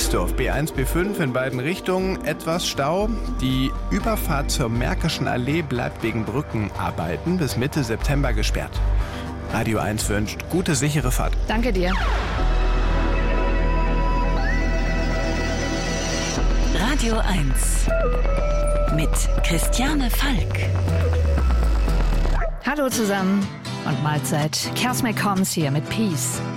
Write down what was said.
Rixdorf, B1, B5 in beiden Richtungen, etwas Stau. Die Überfahrt zur Märkischen Allee bleibt wegen Brückenarbeiten bis Mitte September gesperrt. Radio 1 wünscht gute, sichere Fahrt. Danke dir. Radio 1 mit Christiane Falk. Hallo zusammen und Mahlzeit. Cass McCombs hier mit Peace.